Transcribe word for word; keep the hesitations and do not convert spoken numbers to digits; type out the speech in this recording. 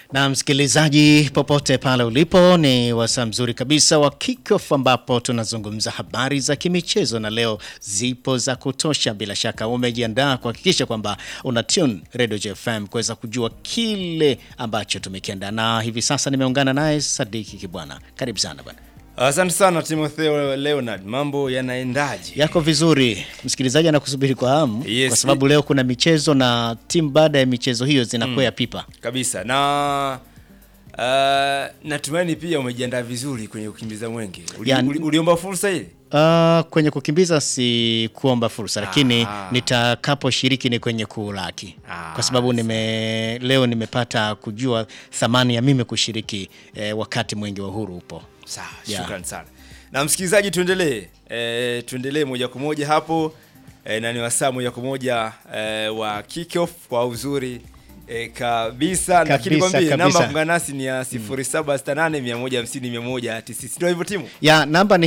Na msikilizaji popote pale ulipo, ni wasaa mzuri kabisa wa Kickoff ambapo tunazungumza habari za kimichezo, na leo zipo za kutosha. Bila shaka umejiandaa kuhakikisha kwamba una tune Radio J F M kuweza kujua kile ambacho tumekiandaa, na hivi sasa nimeungana naye Sadiki Kibwana. Karibu sana bwana. Asante sana Timotheo Leonard, mambo yanaendaje? Yako vizuri. Msikilizaji anakusubiri kwa hamu, Yes. kwa sababu leo kuna michezo na timu baada ya michezo hiyo zinakwea mm. pipa. Kabisa. Na uh, natumaini pia umejiandaa vizuri kwenye kukimbiza mwenge. Uli, Yani, uli, uliomba fursa ile? Uh, kwenye kukimbiza si kuomba fursa, lakini Ah. nitakapo shiriki ni kwenye kuulaki. Ah, Kwa sababu nime leo nimepata kujua thamani ya mimi kushiriki eh, wakati mwenge wa uhuru upo. Sawa, Yeah. shukrani sana. Na msikilizaji, tuendelee. E, tuendelee moja kwa moja hapo. E, na ni wasaa moja kwa moja e, wa Kickoff kwa uzuri e, kabisa. Lakini kwambie namba kuungana nasi ni ya sifuri saba sita nane mia moja hamsini mia moja tisini. Ndio hivyo timu. Ya namba ni